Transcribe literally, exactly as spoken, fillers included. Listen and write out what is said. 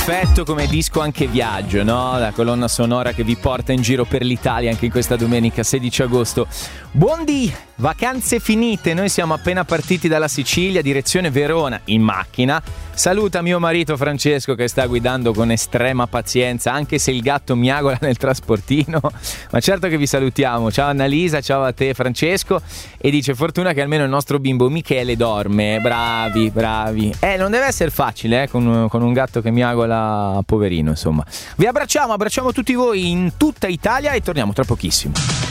perfetto come disco anche Viaggio, no? La colonna sonora che vi porta in giro per l'Italia anche in questa domenica sedici agosto. Buondì, vacanze finite, noi siamo appena partiti dalla Sicilia, direzione Verona, in macchina. Saluta mio marito Francesco che sta guidando con estrema pazienza, anche se il gatto miagola nel trasportino, ma certo che vi salutiamo. Ciao Annalisa, ciao a te Francesco. E dice: fortuna che almeno il nostro bimbo Michele dorme. Bravi, bravi. Eh, non deve essere facile, eh, con, con un gatto che miagola, poverino, insomma. Vi abbracciamo, abbracciamo tutti voi in tutta Italia e torniamo tra pochissimo.